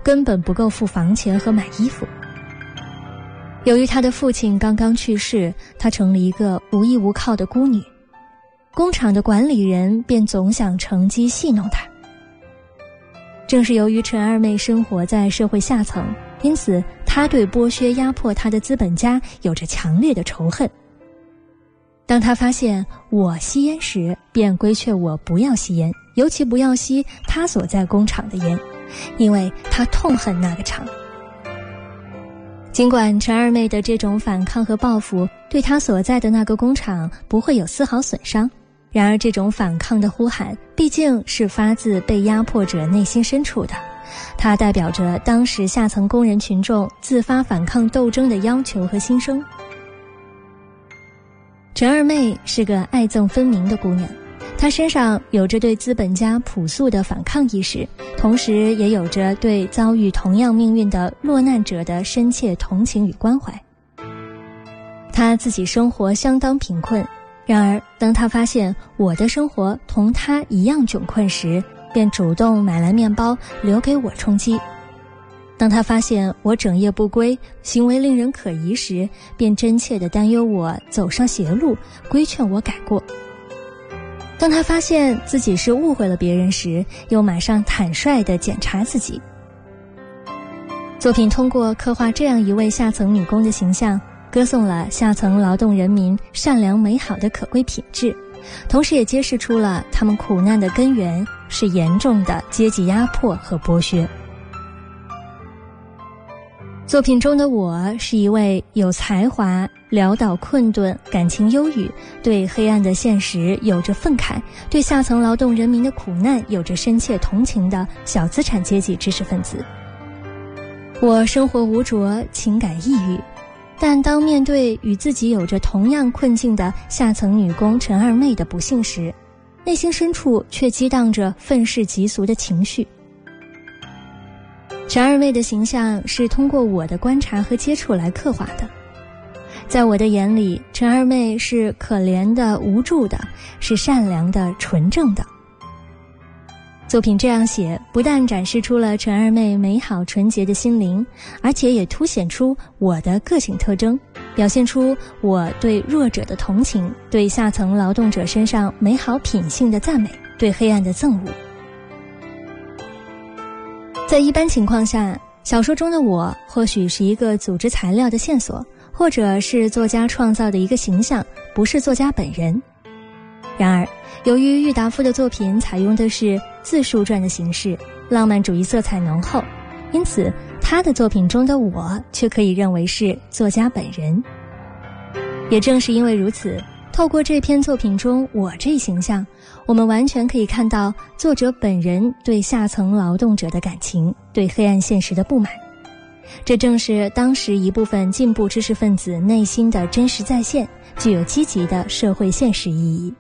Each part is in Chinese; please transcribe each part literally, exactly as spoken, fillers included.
根本不够付房钱和买衣服。由于他的父亲刚刚去世，他成了一个无依无靠的孤女，工厂的管理人便总想乘机戏弄他。正是由于陈二妹生活在社会下层，因此他对剥削压迫他的资本家有着强烈的仇恨。当他发现我吸烟时，便规劝我不要吸烟，尤其不要吸他所在工厂的烟，因为他痛恨那个厂。尽管陈二妹的这种反抗和报复对他所在的那个工厂不会有丝毫损伤，然而这种反抗的呼喊毕竟是发自被压迫者内心深处的，它代表着当时下层工人群众自发反抗斗争的要求和心声。陈二妹是个爱憎分明的姑娘，她身上有着对资本家朴素的反抗意识，同时也有着对遭遇同样命运的落难者的深切同情与关怀。她自己生活相当贫困，然而当她发现我的生活同她一样窘困时，便主动买来面包留给我充饥。当她发现我整夜不归，行为令人可疑时，便真切地担忧我走上邪路，规劝我改过。当她发现自己是误会了别人时，又马上坦率地检查自己。作品通过刻画这样一位下层女工的形象，歌颂了下层劳动人民善良美好的可贵品质，同时也揭示出了他们苦难的根源是严重的阶级压迫和剥削。作品中的我是一位有才华、潦倒困顿、感情忧郁，对黑暗的现实有着愤慨，对下层劳动人民的苦难有着深切同情的小资产阶级知识分子。我生活无着，情感抑郁，但当面对与自己有着同样困境的下层女工陈二妹的不幸时，内心深处却激荡着愤世嫉俗的情绪。陈二妹的形象是通过我的观察和接触来刻画的。在我的眼里，陈二妹是可怜的、无助的，是善良的、纯正的。作品这样写，不但展示出了陈二妹美好纯洁的心灵，而且也凸显出我的个性特征，表现出我对弱者的同情，对下层劳动者身上美好品性的赞美，对黑暗的憎恶。在一般情况下，小说中的我或许是一个组织材料的线索，或者是作家创造的一个形象，不是作家本人。然而，由于郁达夫的作品采用的是自述传的形式，浪漫主义色彩浓厚，因此他的作品中的我却可以认为是作家本人。也正是因为如此，透过这篇作品中我这形象，我们完全可以看到作者本人对下层劳动者的感情，对黑暗现实的不满。这正是当时一部分进步知识分子内心的真实再现，具有积极的社会现实意义。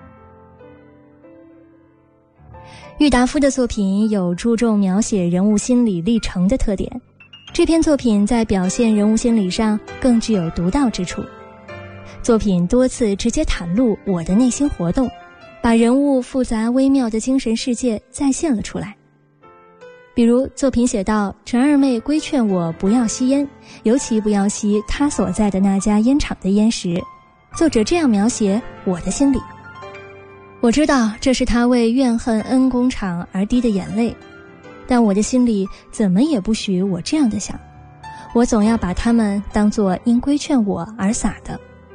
郁达夫的作品有注重描写人物心理历程的特点，这篇作品在表现人物心理上更具有独到之处。作品多次直接袒露我的内心活动，把人物复杂微妙的精神世界再现了出来。比如作品写到，陈二妹规劝我不要吸烟，尤其不要吸她所在的那家烟厂的烟时，作者这样描写我的心理：我知道这是他为怨恨恩工厂而滴的眼泪，但我的心里怎么也不许我这样的想，我总要把他们当作因规劝我而撒的。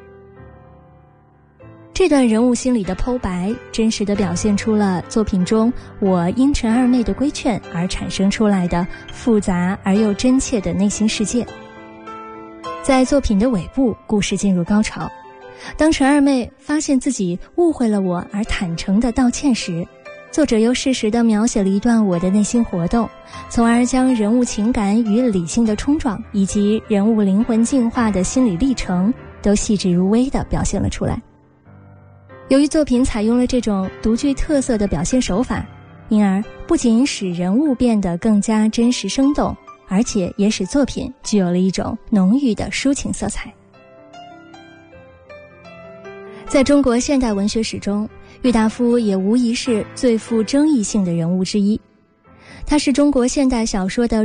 这段人物心理的剖白，真实地表现出了作品中我因陈二妹的规劝而产生出来的复杂而又真切的内心世界。在作品的尾部，故事进入高潮。当陈二妹发现自己误会了我而坦诚地道歉时，作者又适时地描写了一段我的内心活动，从而将人物情感与理性的冲撞以及人物灵魂进化的心理历程都细致入微地表现了出来。由于作品采用了这种独具特色的表现手法，因而不仅使人物变得更加真实生动，而且也使作品具有了一种浓郁的抒情色彩。在中国现代文学史中，郁达夫也无疑是最富争议性的人物之一。他是中国现代小说的